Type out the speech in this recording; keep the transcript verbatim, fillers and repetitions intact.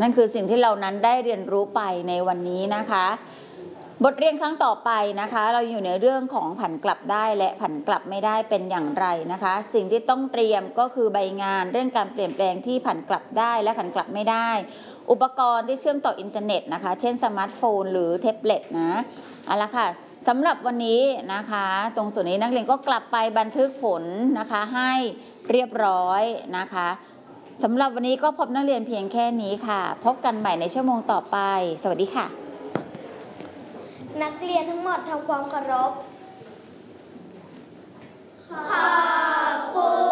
นั่นคือสิ่งที่เรานั้นได้เรียนรู้ไปในวันนี้นะคะบทเรียนครั้งต่อไปนะคะเราอยู่ในเรื่องของผันกลับได้และผันกลับไม่ได้เป็นอย่างไรนะคะสิ่งที่ต้องเตรียมก็คือใบงานเรื่องการเปลี่ยนแปลงที่ผันกลับได้และผันกลับไม่ได้อุปกรณ์ที่เชื่อมต่ออินเทอร์เน็ตนะคะเช่นสมาร์ทโฟนหรือแท็บเล็ตนะเอาละค่ะสำหรับวันนี้นะคะตรงส่วนนี้นักเรียนก็กลับไปบันทึกผลนะคะให้เรียบร้อยนะคะสำหรับวันนี้ก็พบนักเรียนเพียงแค่นี้ค่ะพบกันใหม่ในชั่วโมงต่อไปสวัสดีค่ะนักเรียนทั้งหมดทำความเคารพขอบคุณ